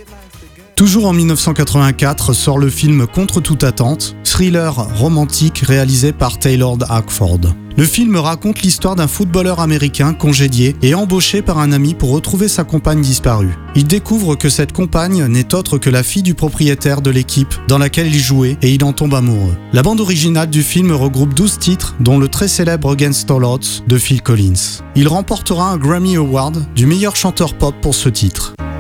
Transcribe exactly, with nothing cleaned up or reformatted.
Toujours en dix-neuf cent quatre-vingt-quatre sort le film Contre toute attente, thriller romantique réalisé par Taylor Hackford. Le film raconte l'histoire d'un footballeur américain congédié et embauché par un ami pour retrouver sa compagne disparue. Il découvre que cette compagne n'est autre que la fille du propriétaire de l'équipe dans laquelle il jouait et il en tombe amoureux. La bande originale du film regroupe douze titres, dont le très célèbre Against All Odds de Phil Collins. Il remportera un Grammy Award du meilleur chanteur pop pour ce titre.